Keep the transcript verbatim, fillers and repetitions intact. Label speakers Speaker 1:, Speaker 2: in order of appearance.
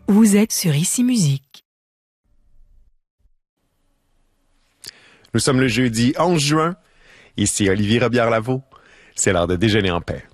Speaker 1: Vous êtes sur Ici Musique.
Speaker 2: Nous sommes le jeudi onze juin. Ici Olivier Robillard-Lavaux. C'est l'heure de déjeuner en paix.